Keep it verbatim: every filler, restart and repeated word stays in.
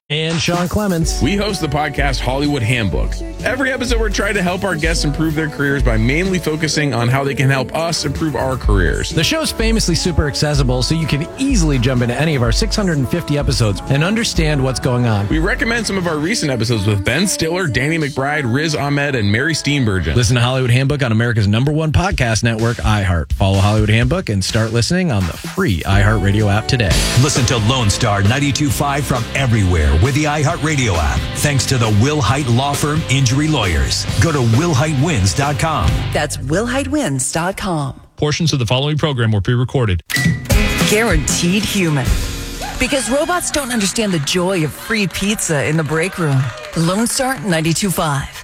And Sean Clements. We host the podcast Hollywood Handbook. Every episode, we're trying to help our guests improve their careers by mainly focusing on how they can help us improve our careers. The show's famously super accessible, so you can easily jump into any of our six hundred fifty episodes and understand what's going on. We recommend some of our recent episodes with Ben Stiller, Danny McBride, Riz Ahmed, and Mary Steenburgen. Listen to Hollywood Handbook on America's number one podcast network, iHeart. Follow Hollywood Handbook and start listening on the free iHeartRadio app today. Listen to Lone Star ninety-two point five from everywhere with the iHeartRadio app. Thanks to the Will Hite Law Firm Injury Lawyers. Go to will hite wins dot com. That's will hite wins dot com. Portions of the following program were pre-recorded. Guaranteed human. Because robots don't understand the joy of free pizza in the break room. Lone Star ninety-two point five.